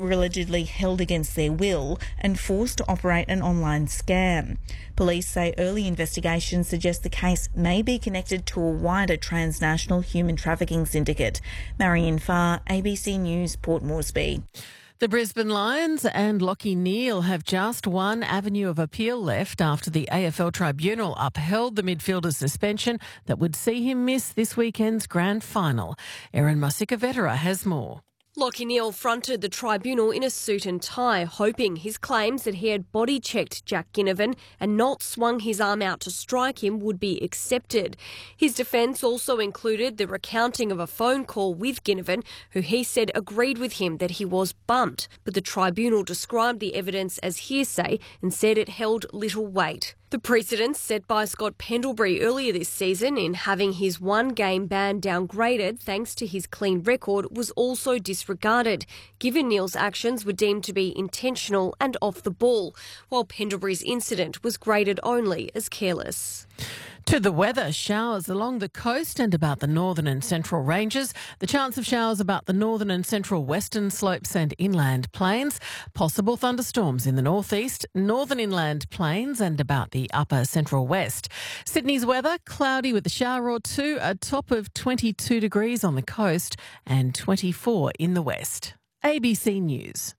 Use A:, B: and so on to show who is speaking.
A: were allegedly held against their will and forced to operate an online scam. Police say early investigations suggest the case may be connected to a wider transnational human trafficking syndicate. Marion Farr, ABC News, Port Moresby.
B: The Brisbane Lions and Lachie Neale have just one avenue of appeal left after the AFL Tribunal upheld the midfielder's suspension that would see him miss this weekend's grand final. Erin Masika-Vetera has more.
C: Lachie Neale fronted the tribunal in a suit and tie, hoping his claims that he had body-checked Jack Ginnivan and not swung his arm out to strike him would be accepted. His defence also included the recounting of a phone call with Ginnivan, who he said agreed with him that he was bumped, but the tribunal described the evidence as hearsay and said it held little weight. The precedent set by Scott Pendlebury earlier this season in having his one-game ban downgraded thanks to his clean record was also disregarded, given Neale's actions were deemed to be intentional and off the ball, while Pendlebury's incident was graded only as careless.
B: To the weather, showers along the coast and about the northern and central ranges. The chance of showers about the northern and central western slopes and inland plains. Possible thunderstorms in the northeast, northern inland plains and about the upper central west. Sydney's weather, cloudy with a shower or two, a top of 22 degrees on the coast and 24 in the west. ABC News.